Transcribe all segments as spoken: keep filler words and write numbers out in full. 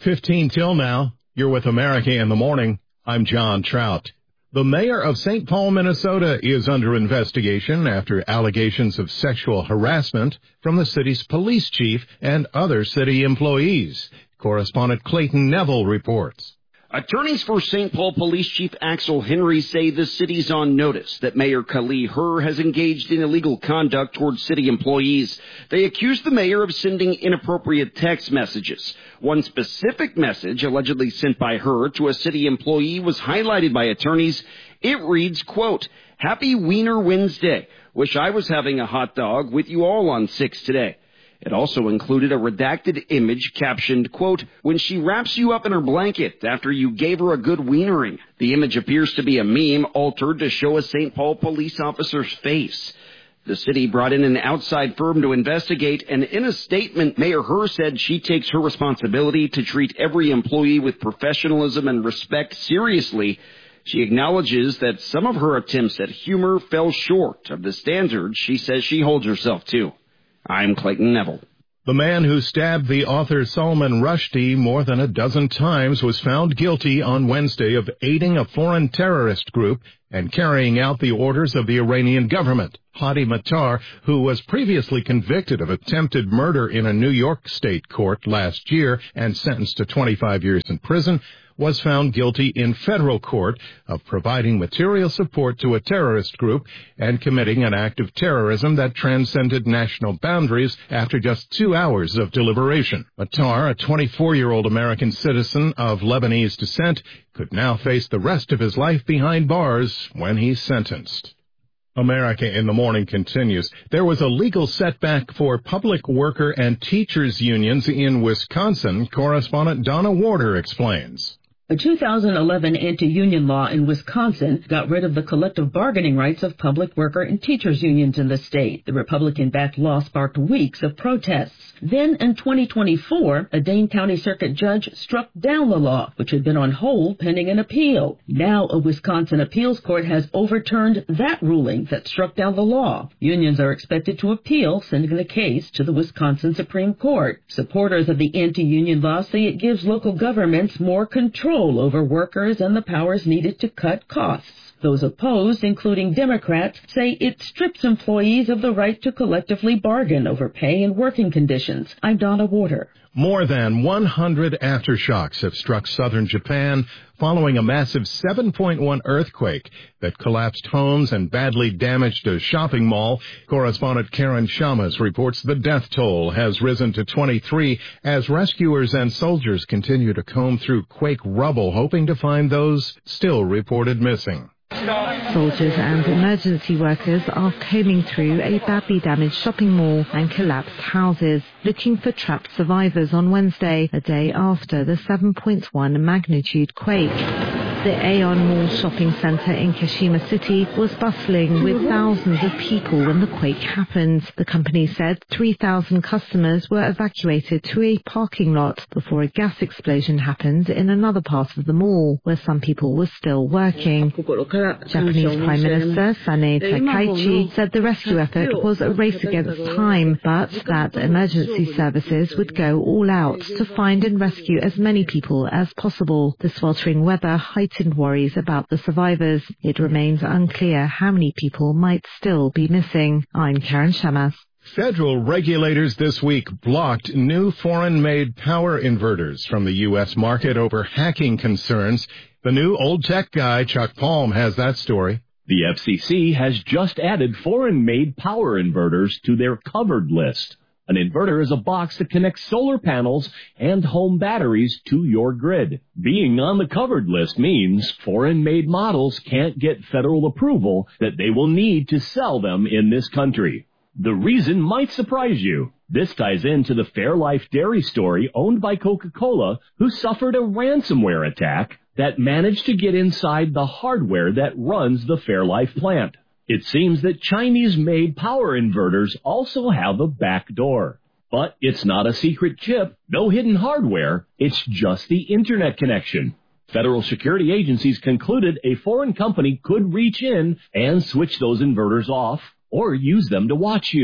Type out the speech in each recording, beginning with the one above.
fifteen till now. You're with America in the Morning. I'm John Trout. The mayor of Saint Paul, Minnesota is under investigation after allegations of sexual harassment from the city's police chief and other city employees. Correspondent Clayton Neville reports. Attorneys for Saint Paul Police Chief Axel Henry say the city's on notice that Mayor Kali Hur has engaged in illegal conduct towards city employees. They accuse the mayor of sending inappropriate text messages. One specific message allegedly sent by Hur to a city employee was highlighted by attorneys. It reads, quote, "Happy Wiener Wednesday. Wish I was having a hot dog with you all on six today." It also included a redacted image captioned, quote, "When she wraps you up in her blanket after you gave her a good wienering." The image appears to be a meme altered to show a Saint Paul police officer's face. The city brought in an outside firm to investigate, and in a statement, Mayor Hur said she takes her responsibility to treat every employee with professionalism and respect seriously. She acknowledges that some of her attempts at humor fell short of the standards she says she holds herself to. I'm Clayton Neville. The man who stabbed the author Salman Rushdie more than a dozen times was found guilty on Wednesday of aiding a foreign terrorist group and carrying out the orders of the Iranian government. Hadi Matar, who was previously convicted of attempted murder in a New York state court last year and sentenced to twenty-five years in prison, was found guilty in federal court of providing material support to a terrorist group and committing an act of terrorism that transcended national boundaries after just two hours of deliberation. Matar, a twenty-four-year-old American citizen of Lebanese descent, could now face the rest of his life behind bars when he's sentenced. America in the Morning continues. There was a legal setback for public worker and teachers unions in Wisconsin. Correspondent Donna Warder explains. A two thousand eleven anti-union law in Wisconsin got rid of the collective bargaining rights of public worker and teachers unions in the state. The Republican-backed law sparked weeks of protests. Then, in twenty twenty-four, a Dane County Circuit judge struck down the law, which had been on hold pending an appeal. Now, a Wisconsin appeals court has overturned that ruling that struck down the law. Unions are expected to appeal, sending the case to the Wisconsin Supreme Court. Supporters of the anti-union law say it gives local governments more control over workers and the powers needed to cut costs. Those opposed, including Democrats, say it strips employees of the right to collectively bargain over pay and working conditions. I'm Donna Warder. More than one hundred aftershocks have struck southern Japan following a massive seven point one earthquake that collapsed homes and badly damaged a shopping mall. Correspondent Karen Shamas reports the death toll has risen to twenty-three as rescuers and soldiers continue to comb through quake rubble, hoping to find those still reported missing. Soldiers and emergency workers are combing through a badly damaged shopping mall and collapsed houses, looking for trapped survivors on Wednesday, a day after the seven point one magnitude quake. The Aeon Mall shopping centre in Kashima City was bustling with thousands of people when the quake happened. The company said three thousand customers were evacuated to a parking lot before a gas explosion happened in another part of the mall, where some people were still working. Japanese Prime Minister Sanae Takaichi said the rescue effort was a race against time, but that emergency services would go all out to find and rescue as many people as possible. The sweltering weather heightened worries about the survivors. It remains unclear how many people might still be missing. I'm Karen Shamas. Federal regulators this week blocked new foreign-made power inverters from the U S market over hacking concerns. The new old tech guy, Chuck Palm, has that story. The F C C has just added foreign-made power inverters to their covered list. An inverter is a box that connects solar panels and home batteries to your grid. Being on the covered list means foreign-made models can't get federal approval that they will need to sell them in this country. The reason might surprise you. This ties into the Fairlife Dairy story owned by Coca-Cola, who suffered a ransomware attack that managed to get inside the hardware that runs the Fairlife plant. It seems that Chinese-made power inverters also have a back door. But it's not a secret chip, no hidden hardware, it's just the internet connection. Federal security agencies concluded a foreign company could reach in and switch those inverters off or use them to watch you.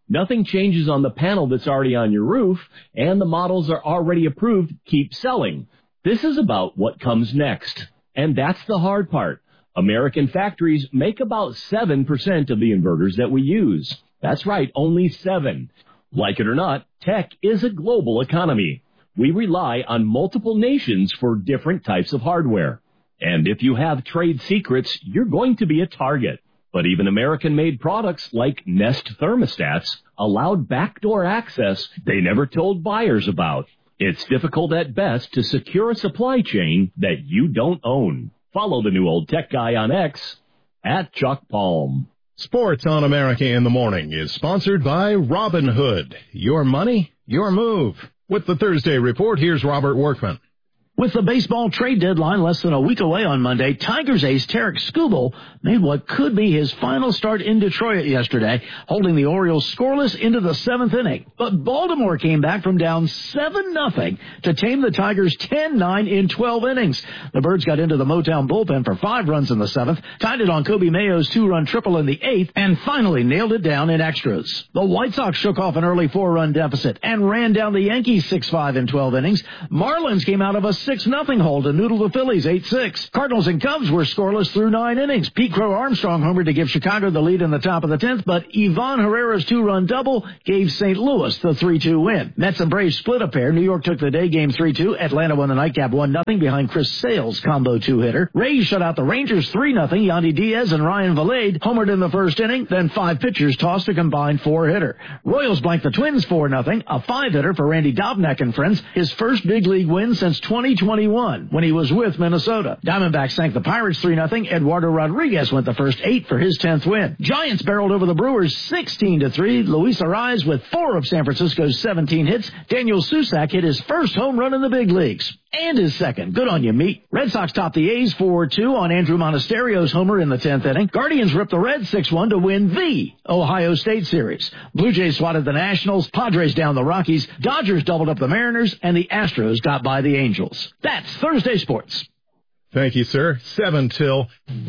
Nothing changes on the panel that's already on your roof, and the models are already approved keep selling. This is about what comes next. And that's the hard part. American factories make about seven percent of the inverters that we use. That's right, only seven. Like it or not, tech is a global economy. We rely on multiple nations for different types of hardware. And if you have trade secrets, you're going to be a target. But even American-made products like Nest thermostats allowed backdoor access they never told buyers about. It's difficult at best to secure a supply chain that you don't own. Follow the new old tech guy on X at Chuck Palm. Sports on America in the Morning is sponsored by Robin Hood. Your money, your move. With the Thursday Report, here's Robert Workman. With the baseball trade deadline less than a week away on Monday, Tigers ace Tarek Skubal made what could be his final start in Detroit yesterday, holding the Orioles scoreless into the seventh inning. But Baltimore came back from down seven nothing to tame the Tigers ten nine in twelve innings. The Birds got into the Motown bullpen for five runs in the seventh, tied it on Kobe Mayo's two-run triple in the eighth, and finally nailed it down in extras. The White Sox shook off an early four-run deficit and ran down the Yankees six five in twelve innings. Marlins came out of a six nothing hole to noodle the Phillies eight six. Cardinals and Cubs were scoreless through nine innings. Pete Crow Armstrong homered to give Chicago the lead in the top of the tenth, but Ivan Herrera's two-run double gave Saint Louis the three two win. Mets and Braves split a pair. New York took the day game three two. Atlanta won the nightcap one nothing behind Chris Sale's combo two-hitter. Rays shut out the Rangers three nothing. Yandy Diaz and Ryan Valade homered in the first inning. Then five pitchers tossed a combined four-hitter. Royals blanked the Twins four nothing. A five-hitter for Randy Dobnak and friends. His first big league win since twenty twenty-one when he was with Minnesota. Diamondbacks sank the Pirates three nothing. Eduardo Rodriguez went the first eight for his tenth win. Giants barreled over the Brewers sixteen to three. Luis Arraez with four of San Francisco's seventeen hits. Daniel Susac hit his first home run in the big leagues. And his second. Good on you, Meat. Red Sox topped the A's four two on Andrew Monasterio's homer in the tenth inning. Guardians ripped the Reds six one to win the Ohio State Series. Blue Jays swatted the Nationals. Padres down the Rockies. Dodgers doubled up the Mariners. And the Astros got by the Angels. That's Thursday Sports. Thank you, sir. Seven till.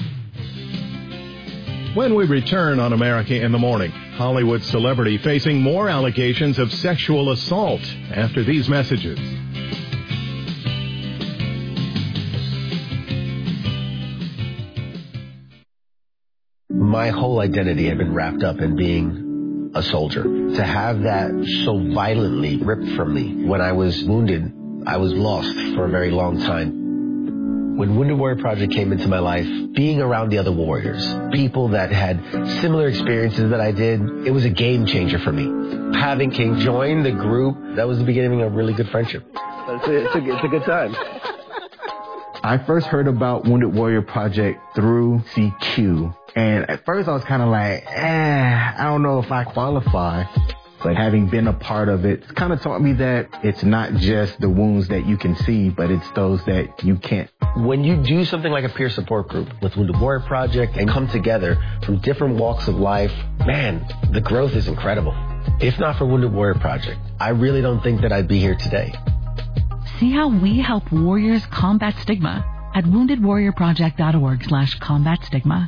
When we return on America in the Morning, Hollywood celebrity facing more allegations of sexual assault after these messages. My whole identity had been wrapped up in being a soldier. To have that so violently ripped from me when I was wounded, I was lost for a very long time. When Wounded Warrior Project came into my life, being around the other warriors, people that had similar experiences that I did, it was a game changer for me. Having King join the group, that was the beginning of a really good friendship. It's a, it's a, it's a good time. I first heard about Wounded Warrior Project through C Q. And at first I was kind of like, eh, I don't know if I qualify. But having been a part of it, it's kind of taught me that it's not just the wounds that you can see, but it's those that you can't. When you do something like a peer support group with Wounded Warrior Project and come together from different walks of life, man, the growth is incredible. If not for Wounded Warrior Project, I really don't think that I'd be here today. See how we help warriors combat stigma at wounded warrior project dot org slash combat stigma.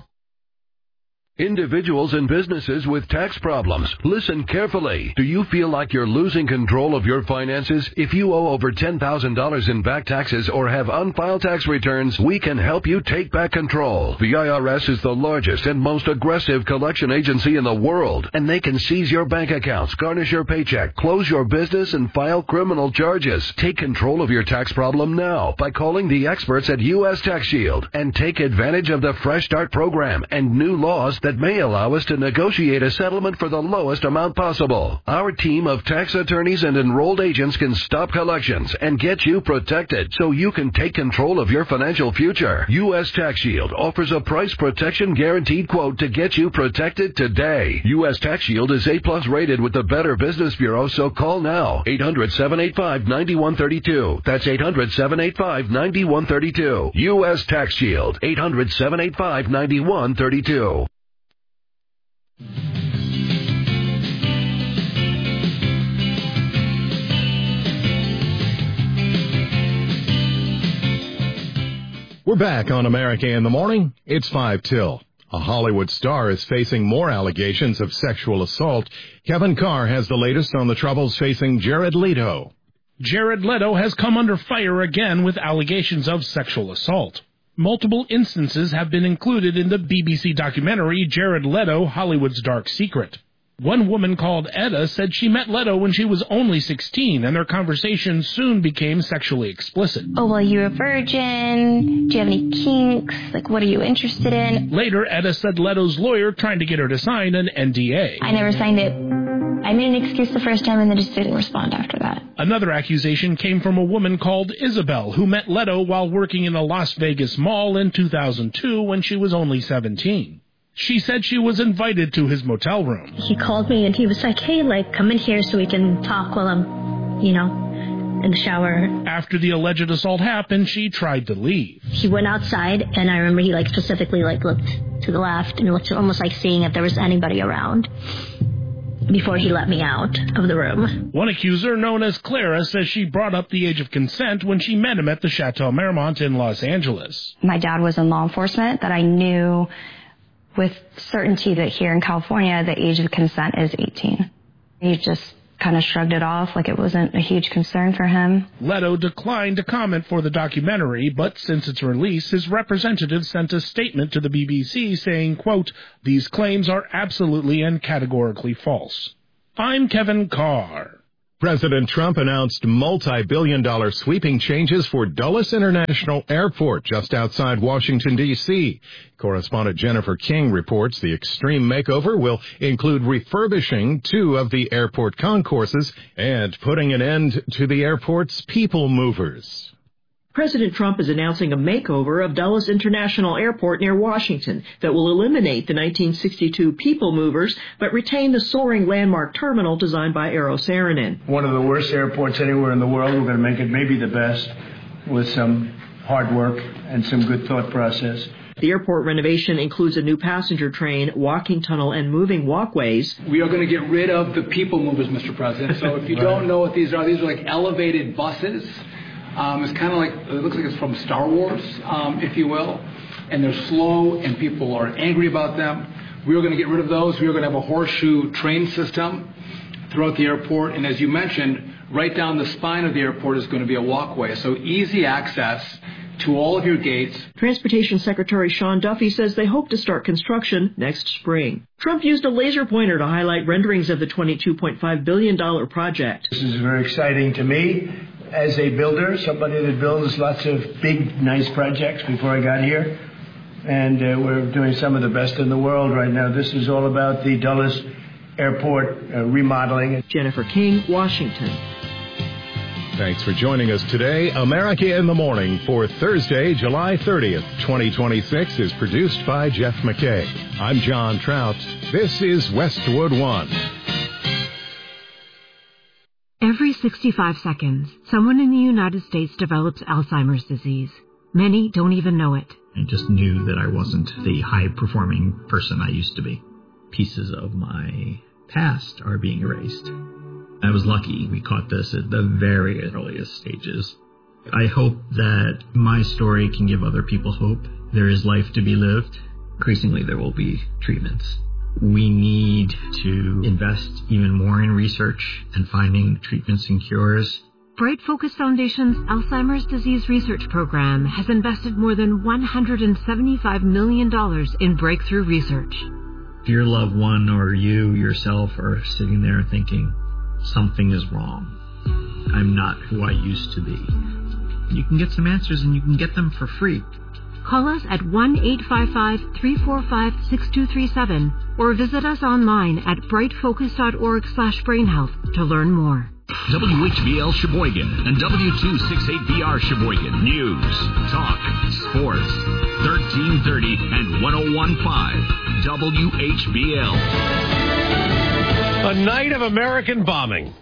Individuals and businesses with tax problems, listen carefully. Do you feel like you're losing control of your finances? If you owe over ten thousand dollars in back taxes or have unfiled tax returns, we can help you take back control. The I R S is the largest and most aggressive collection agency in the world, and they can seize your bank accounts, garnish your paycheck, close your business, and file criminal charges. Take control of your tax problem now by calling the experts at U S Tax Shield and take advantage of the Fresh Start program and new laws that may allow us to negotiate a settlement for the lowest amount possible. Our team of tax attorneys and enrolled agents can stop collections and get you protected so you can take control of your financial future. U S Tax Shield offers a price protection guaranteed quote to get you protected today. U S Tax Shield is A plus rated with the Better Business Bureau, so call now. eight hundred, seven eight five, nine one three two. That's eight hundred, seven eight five, nine one three two. U S Tax Shield. eight hundred, seven eight five, nine one three two. We're back on America in the Morning. It's five till. A Hollywood star is facing more allegations of sexual assault. Kevin Carr has the latest on the troubles facing Jared Leto. Jared Leto has come under fire again with allegations of sexual assault. Multiple instances have been included in the B B C documentary Jared Leto, Hollywood's Dark Secret. One woman called Edda said she met Leto when she was only sixteen, and their conversation soon became sexually explicit. Oh, well, you're a virgin. Do you have any kinks? Like, what are you interested in? Later, Edda said Leto's lawyer tried to get her to sign an N D A. I never signed it. I made an excuse the first time and then just didn't respond after that. Another accusation came from a woman called Isabel, who met Leto while working in a Las Vegas mall in two thousand two when she was only seventeen. She said she was invited to his motel room. He called me and he was like, hey, like, come in here so we can talk while I'm, you know, in the shower. After the alleged assault happened, she tried to leave. He went outside, and I remember he, like, specifically, like, looked to the left and looked almost like seeing if there was anybody around before he let me out of the room. One accuser, known as Clara, says she brought up the age of consent when she met him at the Chateau Marmont in Los Angeles. My dad was in law enforcement, that I knew with certainty that here in California, the age of consent is eighteen. He just kind of shrugged it off like it wasn't a huge concern for him. Leto declined to comment for the documentary, but since its release, his representative sent a statement to the B B C saying, quote, "These claims are absolutely and categorically false." I'm Kevin Carr. President Trump announced multi-billion dollar sweeping changes for Dulles International Airport just outside Washington, D C Correspondent Jennifer King reports the extreme makeover will include refurbishing two of the airport concourses and putting an end to the airport's people movers. President Trump is announcing a makeover of Dulles International Airport near Washington that will eliminate the nineteen sixty-two people movers but retain the soaring landmark terminal designed by Eero Saarinen. One of the worst airports anywhere in the world. We're going to make it maybe the best with some hard work and some good thought process. The airport renovation includes a new passenger train, walking tunnel, and moving walkways. We are going to get rid of the people movers, Mister President. So if you right. don't know what these are, these are like elevated buses. Um, it's kind of like, it looks like it's from Star Wars, um, if you will. And they're slow, and people are angry about them. We're going to get rid of those. We're going to have a horseshoe train system throughout the airport. And as you mentioned, right down the spine of the airport is going to be a walkway. So easy access to all of your gates. Transportation Secretary Sean Duffy says they hope to start construction next spring. Trump used a laser pointer to highlight renderings of the twenty-two point five billion dollars project. This is very exciting to me. As a builder, somebody that builds lots of big, nice projects before I got here. And uh, we're doing some of the best in the world right now. This is all about the Dulles Airport uh, remodeling. Jennifer King, Washington. Thanks for joining us today. America in the Morning for Thursday, July thirtieth, twenty twenty-six is produced by Jeff McKay. I'm John Trout. This is Westwood One. Every sixty-five seconds, someone in the United States develops Alzheimer's disease. Many don't even know it. I just knew that I wasn't the high-performing person I used to be. Pieces of my past are being erased. I was lucky we caught this at the very earliest stages. I hope that my story can give other people hope. There is life to be lived. Increasingly, there will be treatments. We need to invest even more in research and finding treatments and cures. Bright Focus Foundation's Alzheimer's Disease Research Program has invested more than one hundred seventy-five million dollars in breakthrough research. If your loved one or you yourself are sitting there thinking, something is wrong, I'm not who I used to be, you can get some answers and you can get them for free. Call us at one eight five five, three four five, six two three seven or visit us online at brightfocus.org slash brainhealth to learn more. W H B L Sheboygan and W two sixty-eight B R Sheboygan. News, talk, sports, thirteen thirty and ten fifteen W H B L. A night of American bombing.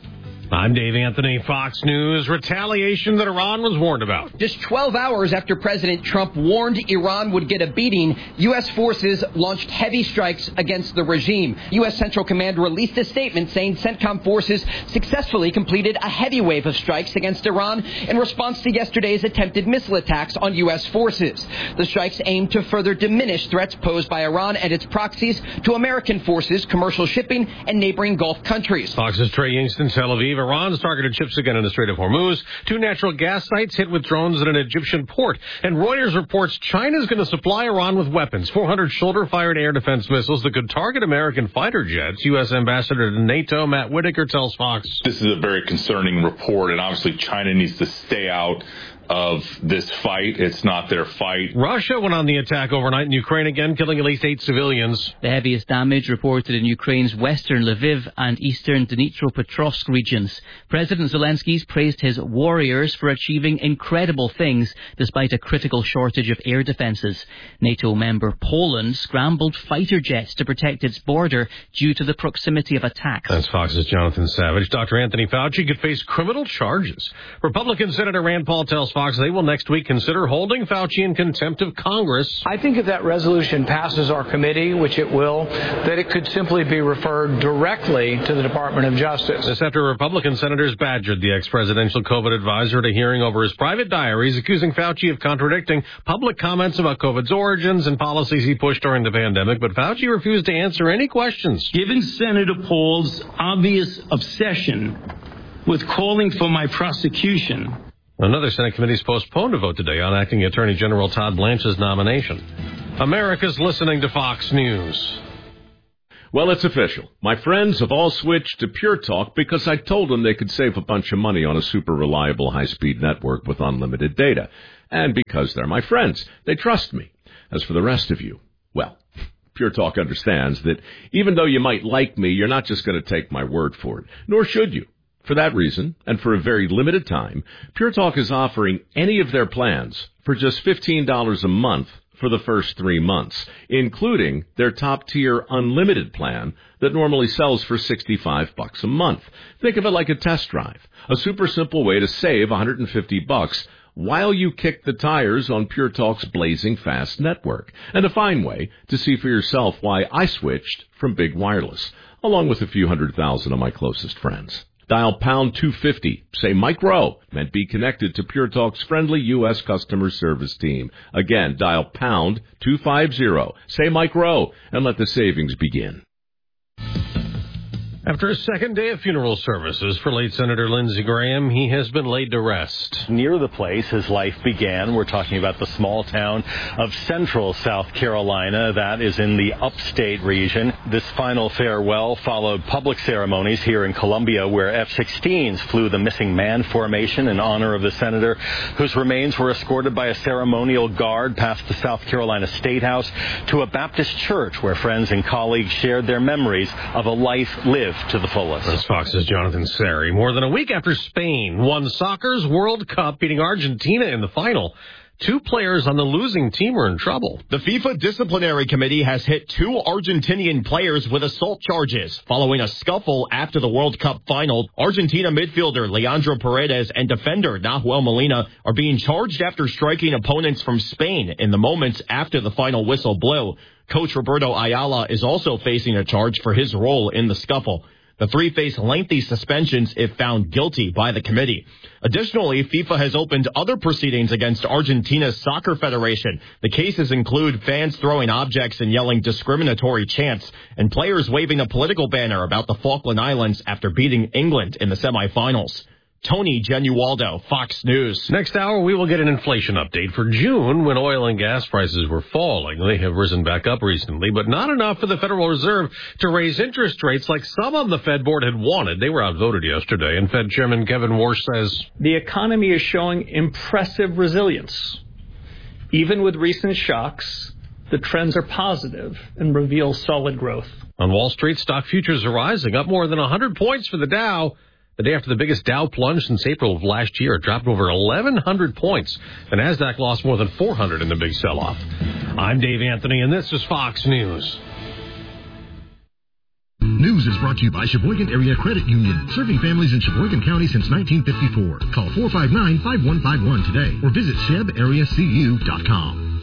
I'm Dave Anthony, Fox News. Retaliation that Iran was warned about. Just twelve hours after President Trump warned Iran would get a beating, U S forces launched heavy strikes against the regime. U S Central Command released a statement saying CENTCOM forces successfully completed a heavy wave of strikes against Iran in response to yesterday's attempted missile attacks on U S forces. The strikes aim to further diminish threats posed by Iran and its proxies to American forces, commercial shipping, and neighboring Gulf countries. Fox's Trey Yingst, Tel Aviv. Iran's targeted ships again in the Strait of Hormuz. Two natural gas sites hit with drones at an Egyptian port. And Reuters reports China's going to supply Iran with weapons, four hundred shoulder-fired air defense missiles that could target American fighter jets. U S Ambassador to NATO, Matt Whitaker, tells Fox. This is a very concerning report, and obviously China needs to stay out of this fight. It's not their fight. Russia went on the attack overnight in Ukraine again, killing at least eight civilians. The heaviest damage reported in Ukraine's western Lviv and eastern Dnipropetrovsk regions. President Zelensky's praised his warriors for achieving incredible things despite a critical shortage of air defences. NATO member Poland scrambled fighter jets to protect its border due to the proximity of attacks. That's Fox's Jonathan Savage. Doctor Anthony Fauci could face criminal charges. Republican Senator Rand Paul tells Fox they will next week consider holding Fauci in contempt of Congress. I think if that resolution passes our committee, which it will, that it could simply be referred directly to the Department of Justice. This after Republican senators badgered the ex-presidential COVID advisor at a hearing over his private diaries, accusing Fauci of contradicting public comments about COVID's origins and policies he pushed during the pandemic, but Fauci refused to answer any questions. Given Senator Paul's obvious obsession with calling for my prosecution, another Senate committee is postponed to vote today on acting Attorney General Todd Blanche's nomination. America's listening to Fox News. Well, it's official. My friends have all switched to Pure Talk because I told them they could save a bunch of money on a super reliable high-speed network with unlimited data. And because they're my friends, they trust me. As for the rest of you, well, Pure Talk understands that even though you might like me, you're not just going to take my word for it, nor should you. For that reason, and for a very limited time, Pure Talk is offering any of their plans for just fifteen dollars a month for the first three months, including their top-tier unlimited plan that normally sells for sixty-five bucks a month. Think of it like a test drive, a super simple way to save one hundred fifty bucks while you kick the tires on Pure Talk's blazing fast network, and a fine way to see for yourself why I switched from big wireless, along with a few hundred thousand of my closest friends. Dial pound two fifty, say Mike Rowe, and be connected to Pure Talk's friendly U S customer service team. Again, dial pound two fifty, say Mike Rowe, and let the savings begin. After a second day of funeral services for late Senator Lindsey Graham, he has been laid to rest. Near the place his life began, we're talking about the small town of Central South Carolina that is in the upstate region. This final farewell followed public ceremonies here in Columbia where F sixteens flew the missing man formation in honor of the senator, whose remains were escorted by a ceremonial guard past the South Carolina State House to a Baptist church where friends and colleagues shared their memories of a life lived to the fullest. That's Fox's Jonathan Sari. More than a week after Spain won soccer's World Cup, beating Argentina in the final, two players on the losing team are in trouble. The FIFA Disciplinary Committee has hit two Argentinian players with assault charges following a scuffle after the World Cup final. Argentina midfielder Leandro Paredes and defender Nahuel Molina are being charged after striking opponents from Spain in the moments after the final whistle blew. Coach Roberto Ayala is also facing a charge for his role in the scuffle. The three face lengthy suspensions if found guilty by the committee. Additionally, FIFA has opened other proceedings against Argentina's Soccer Federation. The cases include fans throwing objects and yelling discriminatory chants, and players waving a political banner about the Falkland Islands after beating England in the semifinals. Tony Genualdo, Fox News. Next hour, we will get an inflation update for June when oil and gas prices were falling. They have risen back up recently, but not enough for the Federal Reserve to raise interest rates like some on the Fed board had wanted. They were outvoted yesterday, and Fed Chairman Kevin Warsh says, the economy is showing impressive resilience. Even with recent shocks, the trends are positive and reveal solid growth. On Wall Street, stock futures are rising, up more than one hundred points for the Dow. The day after the biggest Dow plunge since April of last year, it dropped over eleven hundred points. The Nasdaq lost more than four hundred in the big sell-off. I'm Dave Anthony, and this is Fox News. News News is brought to you by Sheboygan Area Credit Union, serving families in Sheboygan County since nineteen fifty-four. Call four five nine, five one five one today or visit sheb area c u dot com.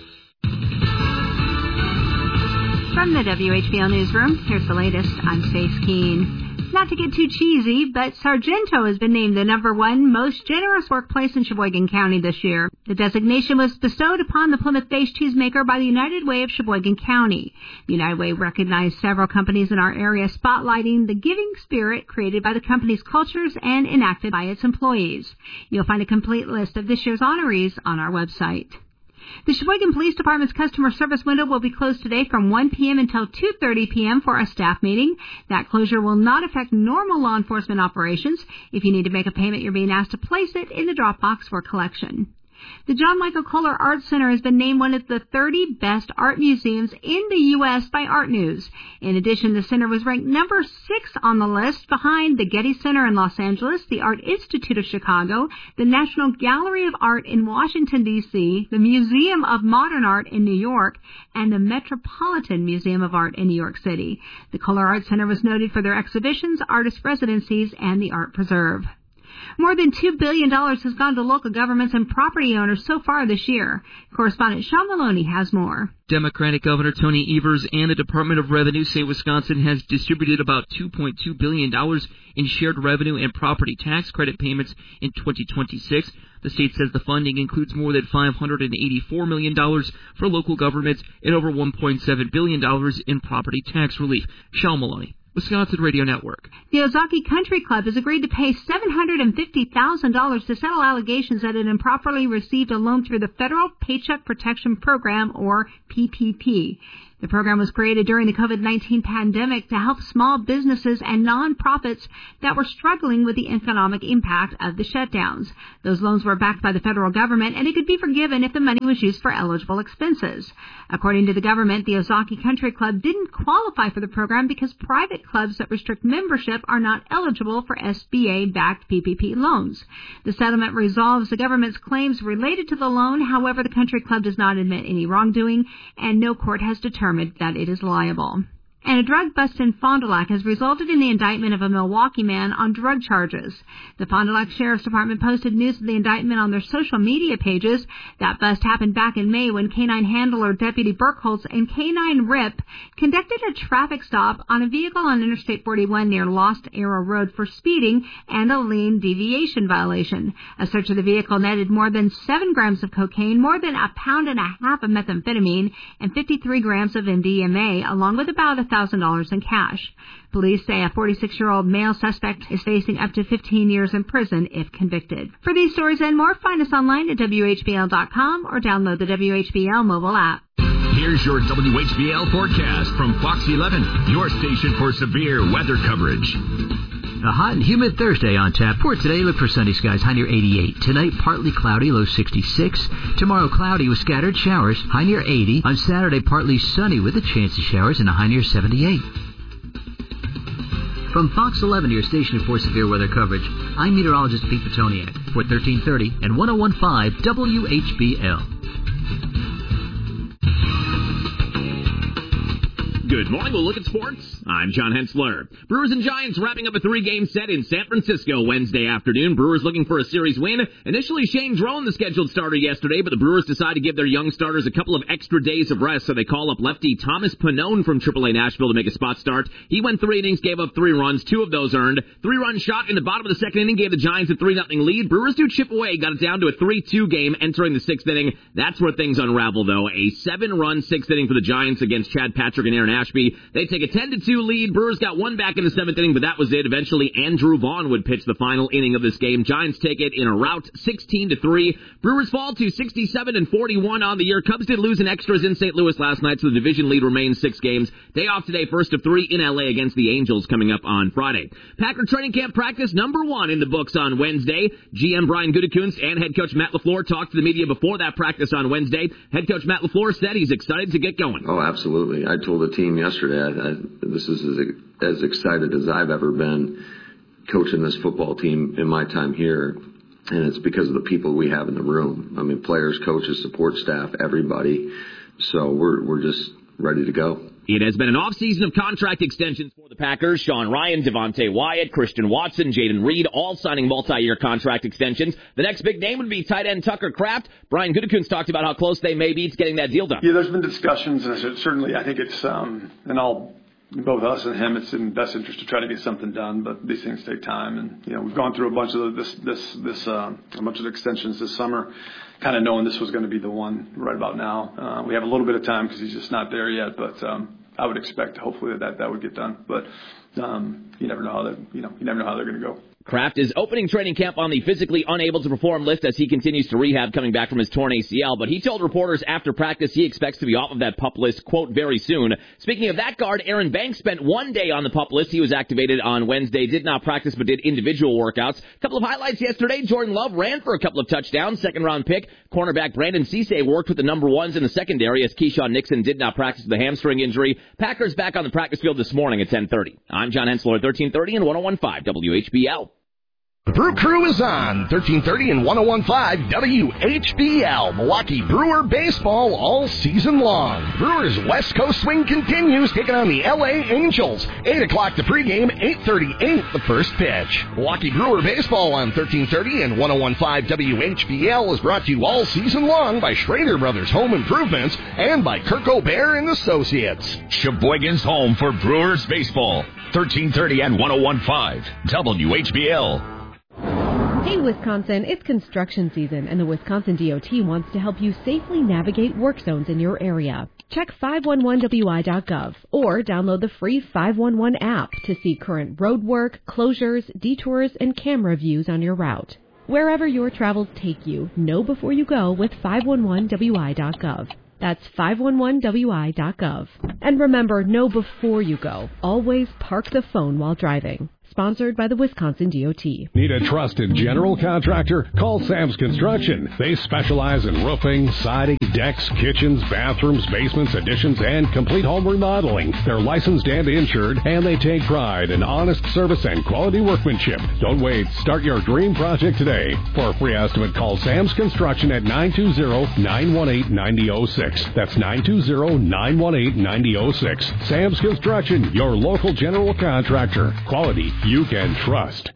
From the W H B L Newsroom, here's the latest. I'm Faith Keene. Not to get too cheesy, but Sargento has been named the number one most generous workplace in Sheboygan County this year. The designation was bestowed upon the Plymouth-based cheesemaker by the United Way of Sheboygan County. The United Way recognized several companies in our area spotlighting the giving spirit created by the company's cultures and enacted by its employees. You'll find a complete list of this year's honorees on our website. The Sheboygan Police Department's customer service window will be closed today from one p.m. until two thirty p.m. for a staff meeting. That closure will not affect normal law enforcement operations. If you need to make a payment, you're being asked to place it in the drop box for collection. The John Michael Kohler Art Center has been named one of the thirty best art museums in the U S by Art News. In addition, the center was ranked number six on the list, behind the Getty Center in Los Angeles, the Art Institute of Chicago, the National Gallery of Art in Washington, D C, the Museum of Modern Art in New York, and the Metropolitan Museum of Art in New York City. The Kohler Art Center was noted for their exhibitions, artist residencies, and the Art Preserve. More than two billion dollars has gone to local governments and property owners so far this year. Correspondent Sean Maloney has more. Democratic Governor Tony Evers and the Department of Revenue say Wisconsin has distributed about two point two billion dollars in shared revenue and property tax credit payments in twenty twenty-six. The state says the funding includes more than five hundred eighty-four million dollars for local governments and over one point seven billion dollars in property tax relief. Sean Maloney, Wisconsin Radio Network. The Ozaki Country Club has agreed to pay seven hundred fifty thousand dollars to settle allegations that it improperly received a loan through the Federal Paycheck Protection Program, or P P P. The program was created during the COVID nineteen pandemic to help small businesses and nonprofits that were struggling with the economic impact of the shutdowns. Those loans were backed by the federal government, and it could be forgiven if the money was used for eligible expenses. According to the government, the Ozaki Country Club didn't qualify for the program because private clubs that restrict membership are not eligible for S B A-backed P P P loans. The settlement resolves the government's claims related to the loan. However, the country club does not admit any wrongdoing, and no court has determined that it is liable. And a drug bust in Fond du Lac has resulted in the indictment of a Milwaukee man on drug charges. The Fond du Lac Sheriff's Department posted news of the indictment on their social media pages. That bust happened back in May when Canine Handler Deputy Burkholz and Canine Rip conducted a traffic stop on a vehicle on Interstate forty-one near Lost Arrow Road for speeding and a lane deviation violation. A search of the vehicle netted more than seven grams of cocaine, more than a pound and a half of methamphetamine, and fifty-three grams of M D M A, along with about a thousand dollars in cash. Police say a forty-six-year-old male suspect is facing up to fifteen years in prison if convicted. For these stories and more, find us online at W H B L dot com or download the W H B L mobile app. Here's your W H B L forecast from Fox eleven, your station for severe weather coverage. A hot and humid Thursday on tap. For today, look for sunny skies, high near eighty-eight. Tonight, partly cloudy, low sixty-six. Tomorrow, cloudy with scattered showers, high near eighty. On Saturday, partly sunny with a chance of showers and a high near seventy-eight. From Fox eleven, your station for severe weather coverage, I'm meteorologist Pete Petoniak for thirteen thirty and one oh one point five W H B L. Good morning. We'll look at sports. I'm John Hensler. Brewers and Giants wrapping up a three-game set in San Francisco Wednesday afternoon. Brewers looking for a series win. Initially, Shane Drone, the scheduled starter yesterday, but the Brewers decide to give their young starters a couple of extra days of rest, so they call up lefty Thomas Pannone from triple A Nashville to make a spot start. He went three innings, gave up three runs, two of those earned. Three-run shot in the bottom of the second inning gave the Giants a three nothing lead. Brewers do chip away, got it down to a three two game entering the sixth inning. That's where things unravel, though. A seven-run sixth inning for the Giants against Chad Patrick and Aaron Ashby. They take a ten to two lead. Brewers got one back in the seventh inning, but that was it. Eventually, Andrew Vaughn would pitch the final inning of this game. Giants take it in a rout, sixteen to three. Brewers fall to sixty-seven and forty-one on the year. Cubs did lose in extras in Saint Louis last night, so the division lead remains six games. Day off today, first of three in L A against the Angels coming up on Friday. Packer training camp practice number one in the books on Wednesday. G M Brian Gutekunst and head coach Matt LaFleur talked to the media before that practice on Wednesday. Head coach Matt LaFleur said he's excited to get going. Oh, absolutely. I told the team yesterday, I, I, this is as, as excited as I've ever been coaching this football team in my time here, and it's because of the people we have in the room. I mean, players, coaches, support staff, everybody. So we're we're just ready to go. It has been an off-season of contract extensions for the Packers. Sean Ryan, Devontae Wyatt, Christian Watson, Jaden Reed, all signing multi-year contract extensions. The next big name would be tight end Tucker Kraft. Brian Gutekunst talked about how close they may be to getting that deal done. Yeah, there's been discussions, and certainly I think it's, um, and all, both us and him, it's in best interest to try to get something done, but these things take time. And, you know, we've gone through a bunch of this, this, this, uh, a bunch of extensions this summer, kind of knowing this was going to be the one right about now. Uh, we have a little bit of time because he's just not there yet, but, um, I would expect hopefully that that would get done, but um, you never know how that you know you never know how they're going to go. Kraft is opening training camp on the physically unable to perform list as he continues to rehab coming back from his torn A C L. But he told reporters after practice he expects to be off of that PUP list, quote, very soon. Speaking of that guard, Aaron Banks spent one day on the PUP list. He was activated on Wednesday, did not practice but did individual workouts. A couple of highlights yesterday. Jordan Love ran for a couple of touchdowns. Second round pick. Cornerback Brandon Cisse worked with the number ones in the secondary as Keyshawn Nixon did not practice with a hamstring injury. Packers back on the practice field this morning at ten thirty. I'm John Hensler at thirteen thirty and one oh one point five W H B L. The Brew Crew is on thirteen thirty and one oh one point five W H B L. Milwaukee Brewer baseball all season long. Brewers West Coast swing continues, taking on the L A Angels. eight o'clock the pregame, eight thirty-eight the first pitch. Milwaukee Brewer baseball on thirteen thirty and one oh one point five W H B L is brought to you all season long by Schrader Brothers Home Improvements and by Kirk O'Bear and Associates. Sheboygan's home for Brewers baseball. thirteen thirty and one oh one point five W H B L. Hey Wisconsin, it's construction season and the Wisconsin D O T wants to help you safely navigate work zones in your area. Check five one one W I dot gov or download the free five one one app to see current road work, closures, detours, and camera views on your route. Wherever your travels take you, know before you go with five one one W I dot gov. That's five one one W I dot gov. And remember, know before you go. Always park the phone while driving. Sponsored by the Wisconsin D O T. Need a trusted general contractor? Call Sam's Construction. They specialize in roofing, siding, decks, kitchens, bathrooms, basements, additions, and complete home remodeling. They're licensed and insured, and they take pride in honest service and quality workmanship. Don't wait. Start your dream project today. For a free estimate, call Sam's Construction at nine two zero, nine one eight, nine zero zero six. That's nine two zero, nine one eight, nine zero zero six. Sam's Construction, your local general contractor. Quality you can trust.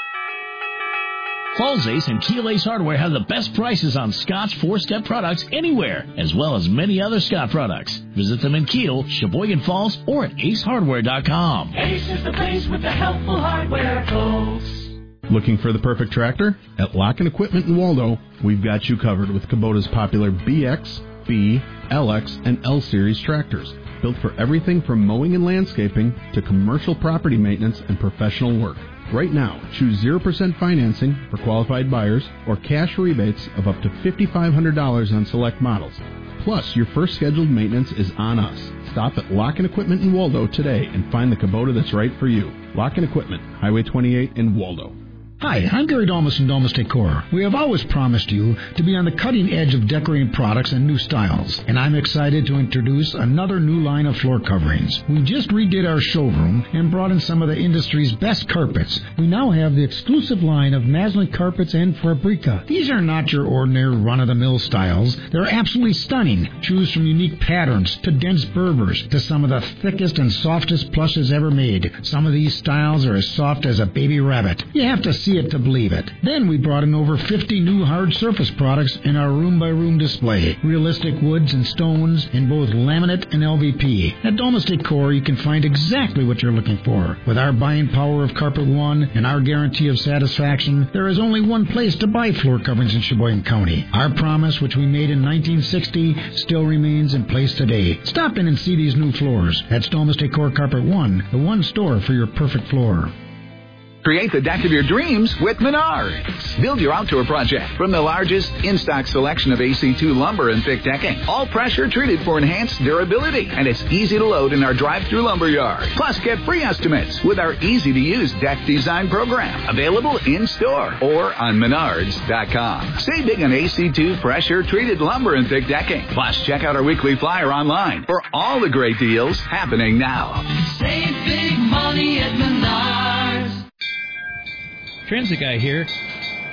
Falls Ace and Keel Ace Hardware have the best prices on Scott's four-step products anywhere, as well as many other Scott products. Visit them in Keel, Sheboygan Falls, or at ace hardware dot com. Ace is the place with the helpful hardware, folks. Looking for the perfect tractor? At Locken Equipment in Waldo, we've got you covered with Kubota's popular B X, B, L X, and L Series tractors. Built for everything from mowing and landscaping to commercial property maintenance and professional work. Right now, choose zero percent financing for qualified buyers or cash rebates of up to five thousand five hundred dollars on select models. Plus, your first scheduled maintenance is on us. Stop at Locken Equipment in Waldo today and find the Kubota that's right for you. Locken Equipment, Highway twenty-eight in Waldo. Hi, I'm Gary Domus from Domus Decor. We have always promised you to be on the cutting edge of decorating products and new styles, and I'm excited to introduce another new line of floor coverings. We just redid our showroom and brought in some of the industry's best carpets. We now have the exclusive line of Maslin carpets and Fabrica. These are not your ordinary run-of-the-mill styles. They're absolutely stunning. Choose from unique patterns to dense Berbers to some of the thickest and softest plushes ever made. Some of these styles are as soft as a baby rabbit. You have to see it to believe it. Then we brought in over fifty new hard surface products in our room-by-room display. Realistic woods and stones in both laminate and L V P. At Domus Decor, you can find exactly what you're looking for. With our buying power of Carpet One and our guarantee of satisfaction, there is only one place to buy floor coverings in Sheboygan County. Our promise, which we made in nineteen sixty, still remains in place today. Stop in and see these new floors. That's Domus Decor Carpet One, the one store for your perfect floor. Create the deck of your dreams with Menards. Build your outdoor project from the largest in-stock selection of A C two lumber and thick decking. All pressure treated for enhanced durability. And it's easy to load in our drive-through lumber yard. Plus, get free estimates with our easy-to-use deck design program. Available in-store or on menards dot com. Save big on A C two pressure-treated lumber and thick decking. Plus, check out our weekly flyer online for all the great deals happening now. Save big money at Menards. Transit Guy here.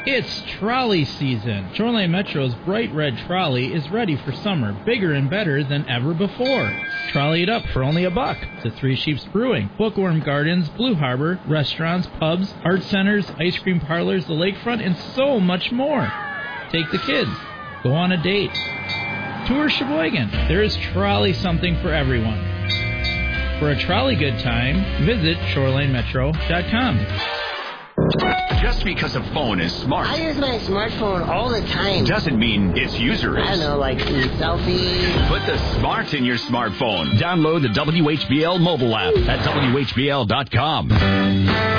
It's trolley season. Shoreline Metro's bright red trolley is ready for summer, bigger and better than ever before. Trolley it up for only a buck to Three Sheeps Brewing, Bookworm Gardens, Blue Harbor, restaurants, pubs, art centers, ice cream parlors, the lakefront, and so much more. Take the kids. Go on a date. Tour Sheboygan. There is trolley something for everyone. For a trolley good time, visit shoreline metro dot com. Just because a phone is smart, I use my smartphone all the time. doesn't mean its user is. I don't know, like selfies. Put the smart in your smartphone. Download the W H B L mobile app at W H B L dot com.